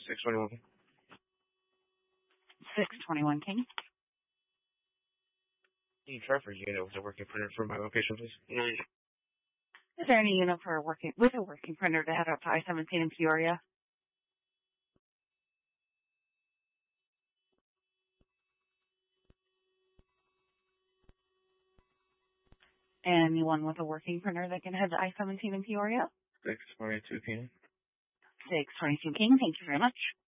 621. 621 King. Can you try for a unit with a working printer for my location, please? Is there any unit for with a working printer to head up to I-17 in Peoria? Anyone with a working printer that can head to I-17 in Peoria? 622 King. 622 King, thank you very much.